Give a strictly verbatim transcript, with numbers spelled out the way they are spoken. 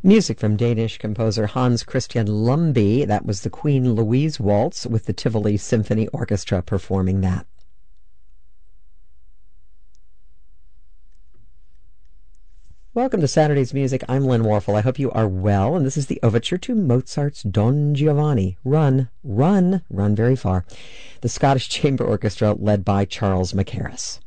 Music from Danish composer Hans Christian Lumby. That was the Queen Louise Waltz with the Tivoli Symphony Orchestra performing that. Welcome to Saturday's Music. I'm Lynn Warfel. I hope you are well, and this is the overture to Mozart's Don Giovanni. Run, run, run very far. The Scottish Chamber Orchestra led by Charles Mackerras.